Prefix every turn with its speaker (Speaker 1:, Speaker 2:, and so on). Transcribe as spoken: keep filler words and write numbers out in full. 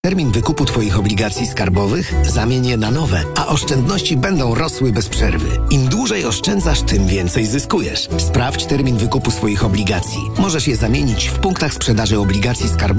Speaker 1: Termin wykupu Twoich obligacji skarbowych zamień je na nowe, a oszczędności będą rosły bez przerwy. Im dłużej oszczędzasz, tym więcej zyskujesz. Sprawdź termin wykupu swoich obligacji. Możesz je zamienić w punktach sprzedaży obligacji skarbowych